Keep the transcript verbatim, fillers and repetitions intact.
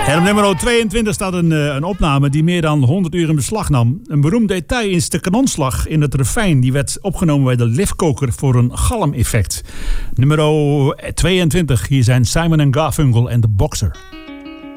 En op nummer tweeëntwintig staat een, een opname die meer dan honderd uur in beslag nam. Een beroemd detail is de kanonslag in het refrein. Die werd opgenomen bij de liftkoker voor een galmeffect. Nummer tweeëntwintig, hier zijn Simon en Garfunkel en The Boxer.